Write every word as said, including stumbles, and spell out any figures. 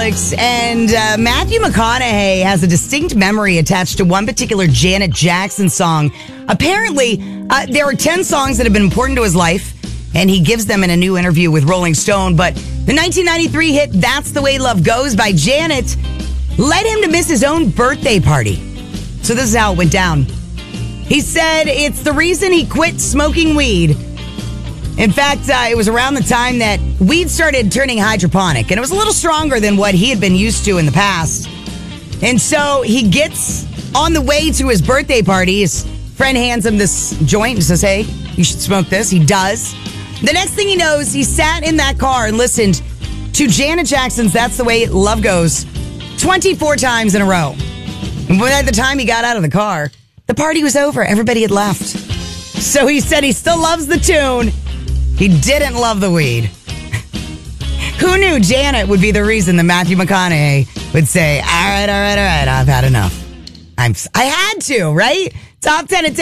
Alex. And uh, Matthew McConaughey has a distinct memory attached to one particular Janet Jackson song. Apparently, uh, there are ten songs that have been important to his life, and he gives them in a new interview with Rolling Stone. But the nineteen ninety-three hit That's the Way Love Goes by Janet led him to miss his own birthday party. So this is how it went down. He said it's the reason he quit smoking weed. In fact, uh, it was around the time that weed started turning hydroponic, and it was a little stronger than what he had been used to in the past. And so he gets on the way to his birthday party. His friend hands him this joint and says, hey, you should smoke this. He does. The next thing he knows, he sat in that car and listened to Janet Jackson's That's the Way Love Goes twenty-four times in a row. And by the time he got out of the car, the party was over. Everybody had left. So he said he still loves the tune. He didn't love the weed. Who knew Janet would be the reason that Matthew McConaughey would say, all right, all right, all right, I've had enough. I'm, I had to, right? Top ten at ten.